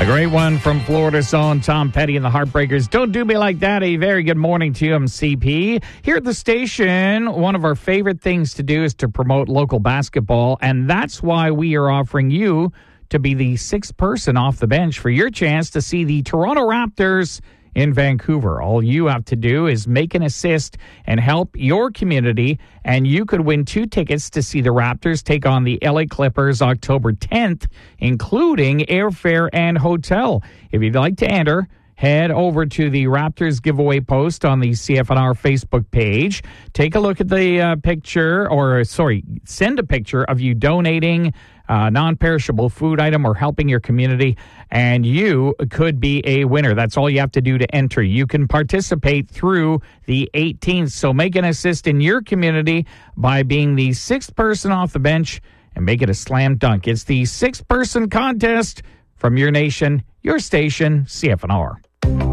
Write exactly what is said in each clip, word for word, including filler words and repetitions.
A great one from Florida's own Tom Petty and the Heartbreakers. Don't do me like that. A very good morning to you. I'm C P. Here at the station, one of our favorite things to do is to promote local basketball, and that's why we are offering you to be the sixth person off the bench for your chance to see the Toronto Raptors in Vancouver. All you have to do is make an assist and help your community, and you could win two tickets to see the Raptors take on the L A Clippers October tenth, including airfare and hotel. If you'd like to enter, head over to the Raptors giveaway post on the C F N R Facebook page. Take a look at the uh, picture, or sorry, send a picture of you donating a non-perishable food item or helping your community, and you could be a winner. That's all you have to do to enter. You can participate through the eighteenth, so make an assist in your community by being the sixth person off the bench and make it a slam dunk. It's the six-person contest from your nation, your station, C F N R.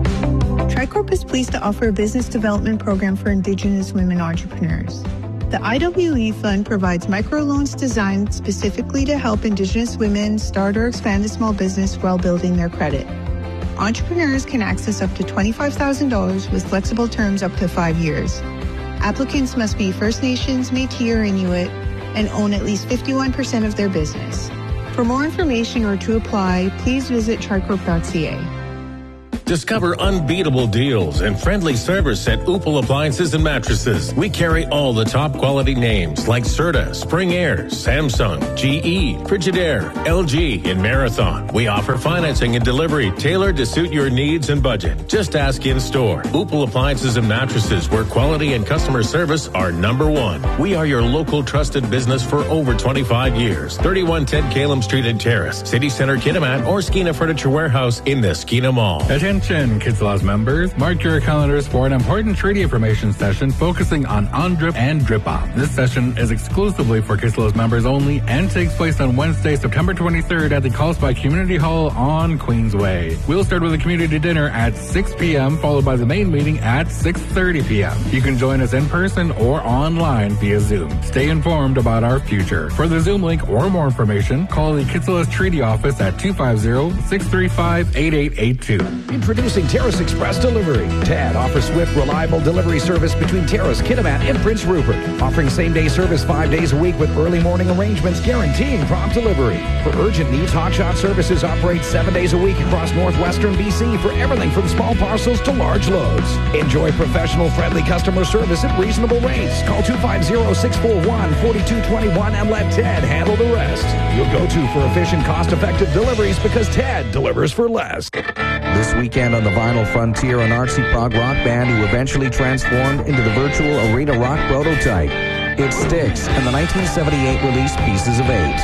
Tricorp is pleased to offer a business development program for Indigenous women entrepreneurs. The I W E Fund provides microloans designed specifically to help Indigenous women start or expand a small business while building their credit. Entrepreneurs can access up to twenty-five thousand dollars with flexible terms up to five years. Applicants must be First Nations, Métis, or Inuit and own at least fifty-one percent of their business. For more information or to apply, please visit tricorp dot c a. Discover unbeatable deals and friendly service at Opal Appliances and Mattresses. We carry all the top quality names like Serta, Spring Air, Samsung, G E, Frigidaire, L G, and Marathon. We offer financing and delivery tailored to suit your needs and budget. Just ask in store. Opal Appliances and Mattresses, where quality and customer service are number one. We are your local trusted business for over twenty-five years. thirty-one ten Calum Street and Terrace, City Center Kitimat, or Skeena Furniture Warehouse in the Skeena Mall. Attention Kitsilah's members, mark your calendars for an important treaty information session focusing on on-drip and drip-off. This session is exclusively for Kitsilah's members only and takes place on Wednesday, September twenty-third at the Carlsbad Community Hall on Queensway. We'll start with a community dinner at six p.m. followed by the main meeting at six thirty p.m. You can join us in person or online via Zoom. Stay informed about our future. For the Zoom link or more information, call the Kitsilah's Treaty Office at two five zero, six three five, eight eight eight two. Introducing Terrace Express Delivery. T A D offers swift, reliable delivery service between Terrace, Kitimat, and Prince Rupert. Offering same-day service five days a week with early morning arrangements guaranteeing prompt delivery. For urgent needs, Hotshot Services operates seven days a week across northwestern B C for everything from small parcels to large loads. Enjoy professional, friendly customer service at reasonable rates. Call two five zero, six four one, four two two one and let Ted handle the rest. You'll go to for efficient, cost-effective deliveries because Ted delivers for less. This weekend on the Vinyl Frontier, an artsy prog rock band who eventually transformed into the virtual arena rock prototype. It Sticks and the nineteen seventy-eight release Pieces of Eight.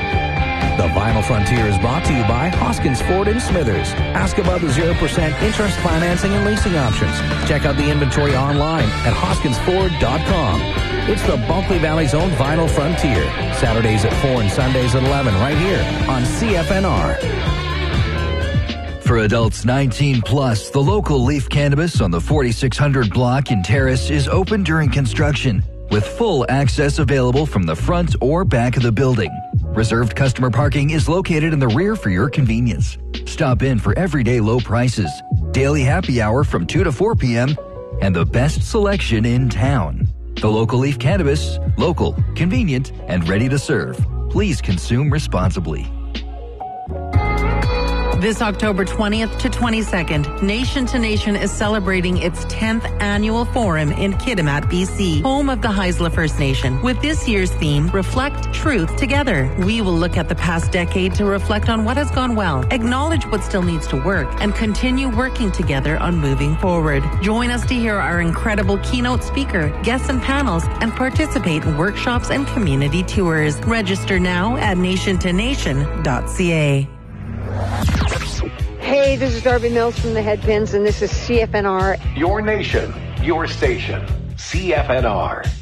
The Vinyl Frontier is brought to you by Hoskins Ford in Smithers. Ask about the zero percent interest financing and leasing options. Check out the inventory online at hoskins ford dot com. It's the Bulkley Valley's own Vinyl Frontier. Saturdays at four and Sundays at eleven right here on C F N R. For adults nineteen plus, the local Leaf Cannabis on the forty-six hundred block in Terrace is open during construction, with full access available from the front or back of the building. Reserved customer parking is located in the rear for your convenience. Stop in for everyday low prices, daily happy hour from two to four p.m., and the best selection in town. The local Leaf Cannabis, local, convenient, and ready to serve. Please consume responsibly. This October twentieth to twenty-second, Nation to Nation is celebrating its tenth annual forum in Kitimat, B C, home of the Haisla First Nation. With this year's theme, Reflect Truth Together. We will look at the past decade to reflect on what has gone well, acknowledge what still needs to work, and continue working together on moving forward. Join us to hear our incredible keynote speaker, guests and panels, and participate in workshops and community tours. Register now at nation to nation dot c a. Hey, this is Darby Mills from the Headpins, and this is C F N R. Your nation, your station, C F N R.